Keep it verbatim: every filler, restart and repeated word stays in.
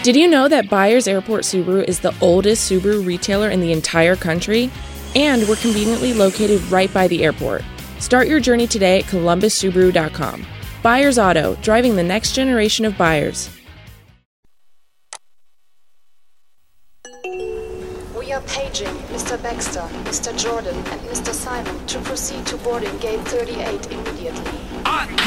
Did you know that Byers Airport Subaru is the oldest Subaru retailer in the entire country? And we're conveniently located right by the airport. Start your journey today at columbus subaru dot com. Byers Auto, driving the next generation of buyers. We are paging Mister Baxter, Mister Jordan, and Mister Simon to proceed to boarding gate thirty-eight immediately.